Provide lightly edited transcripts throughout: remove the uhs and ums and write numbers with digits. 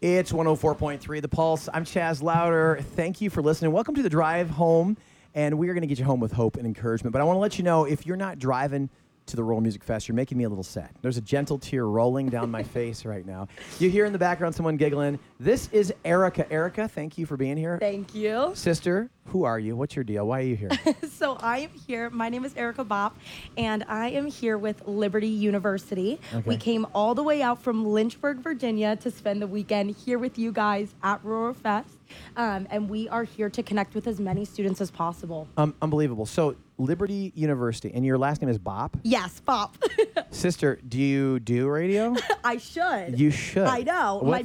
It's 104.3 The Pulse. I'm Chaz Louder. Thank you for listening. Welcome to the drive home, and we are going to get you home with hope and encouragement. But I want to let you know, if you're not driving to the Roll Music Fest, you're making me a little sad. There's a gentle tear rolling down my face right now. You hear in the background someone giggling. This is Erica. Erica, thank you for being here. Thank you. Sister, who are you? What's your deal? Why are you here? So I am here. My name is Erica Bopp, and I am here with Liberty University. Okay. We came all the way out from Lynchburg, Virginia to spend the weekend here with you guys at Roar Fest. And we are here to connect with as many students as possible. Unbelievable. So, Liberty University, and your last name is Bopp? Yes, Bopp. Sister, do you do radio? I should. You should. I know. My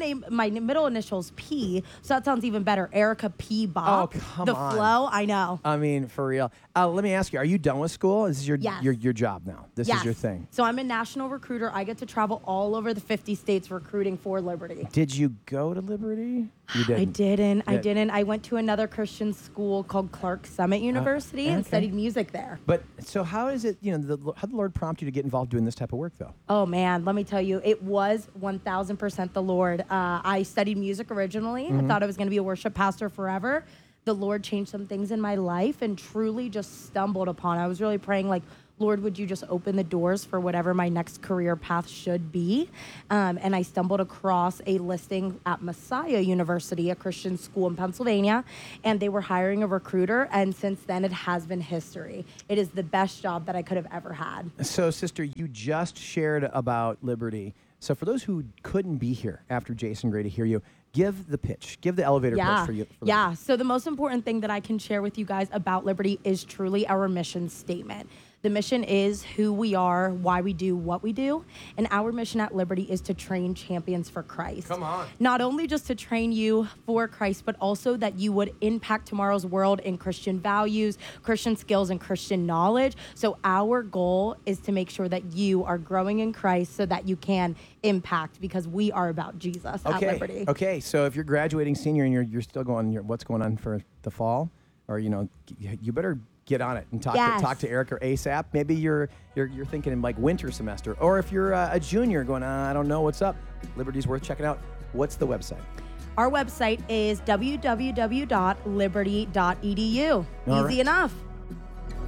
middle initial's P, so that sounds even better. Erica P. Bopp. Oh, come the on. flow, I know. I mean, for real. Let me ask you, are you done with school? This is your Yes. your job now. This is your thing. So I'm a national recruiter. I get to travel all over the 50 states recruiting for Liberty. Did you go to Liberty? You didn't. I didn't. I went to another Christian school called Clark Summit University and okay. studied music there. But so how is it, how did the Lord prompt you to get involved doing this type of work, though? Oh, man, let me tell you, it was 1,000% the Lord. I studied music originally. I thought I was going to be a worship pastor forever. The Lord changed some things in my life and truly just stumbled upon. I was really praying, like, Lord, would you just open the doors for whatever my next career path should be? And I stumbled across a listing at Messiah University, a Christian school in Pennsylvania, and they were hiring a recruiter. And since then, it has been history. It is the best job that I could have ever had. So, sister, you just shared about Liberty. So for those who couldn't be here after Jason Gray to hear you, give the pitch. Give the elevator pitch for you. Yeah. So the most important thing that I can share with you guys about Liberty is truly our mission statement. The mission is who we are, why we do what we do, and our mission at Liberty is to train champions for Christ. Come on. Not only just to train you for Christ, but also that you would impact tomorrow's world in Christian values, Christian skills, and Christian knowledge. So our goal is to make sure that you are growing in Christ so that you can impact, because we are about Jesus at Liberty. Okay, so if you're graduating senior and you're still going, what's going on for the fall, or you better get on it and talk to Erica ASAP. Maybe you're thinking in like winter semester, or if you're a junior going, I don't know what's up. Liberty's worth checking out. What's the website? Our website is www.liberty.edu. Easy enough.